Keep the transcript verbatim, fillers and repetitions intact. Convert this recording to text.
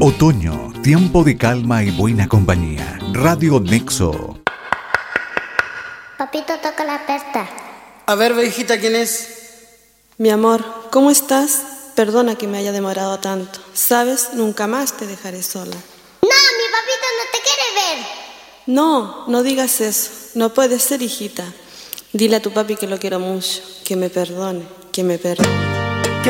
Otoño, tiempo de calma y buena compañía. Radio Nexo. Papito, toca la puerta. A ver, hijita, ¿quién es? Mi amor, ¿cómo estás? Perdona que me haya demorado tanto. Sabes, nunca más te dejaré sola. ¡No, mi papito no te quiere ver! No, no digas eso. No puede ser, hijita. Dile a tu papi que lo quiero mucho, que me perdone, que me perdone.